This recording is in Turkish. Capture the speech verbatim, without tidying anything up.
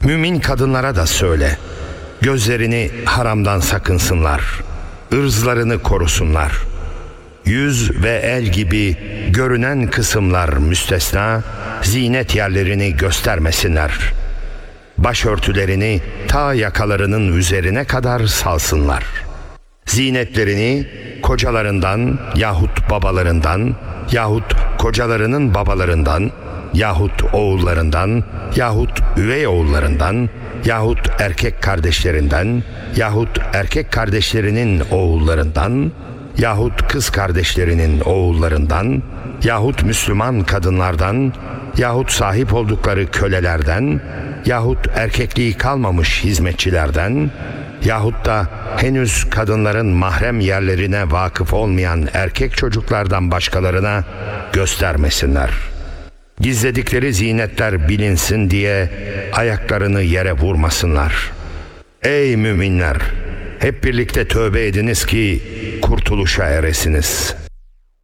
Mümin kadınlara da söyle, gözlerini haramdan sakınsınlar, ırzlarını korusunlar. Yüz ve el gibi görünen kısımlar müstesna, zinet yerlerini göstermesinler. Başörtülerini ta yakalarının üzerine kadar salsınlar. Zinetlerini kocalarından yahut babalarından yahut kocalarının babalarından yahut oğullarından yahut üvey oğullarından yahut erkek kardeşlerinden yahut erkek kardeşlerinin oğullarından yahut kız kardeşlerinin oğullarından yahut Müslüman kadınlardan yahut sahip oldukları kölelerden yahut erkekliği kalmamış hizmetçilerden yahut da henüz kadınların mahrem yerlerine vakıf olmayan erkek çocuklardan başkalarına göstermesinler. Gizledikleri zinetler bilinsin diye ayaklarını yere vurmasınlar. Ey müminler! Hep birlikte tövbe ediniz ki kurtuluşa eresiniz.